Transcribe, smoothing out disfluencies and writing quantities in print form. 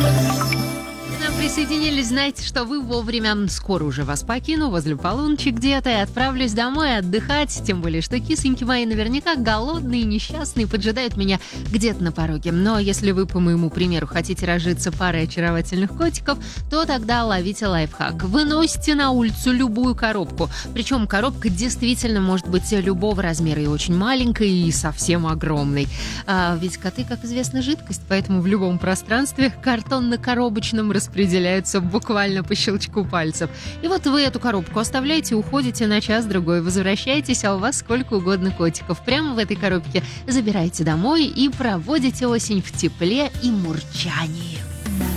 Присоединились, знаете, что вы вовремя. Скоро уже вас покину, возле полуночи где-то, и отправлюсь домой отдыхать. Тем более, что кисоньки мои наверняка голодные, несчастные, поджидают меня где-то на пороге. Но если вы, по моему примеру, хотите разжиться парой очаровательных котиков, то тогда ловите лайфхак. Выносите на улицу любую коробку. Причем коробка действительно может быть любого размера, и очень маленькой, и совсем огромной. Ведь коты, как известно, жидкость, поэтому в любом пространстве картонно-коробочном распределяются буквально по щелчку пальцев. И вот вы эту коробку оставляете, уходите на час-другой, возвращаетесь, а у вас сколько угодно котиков. Прямо в этой коробке забираете домой и проводите осень в тепле и мурчании.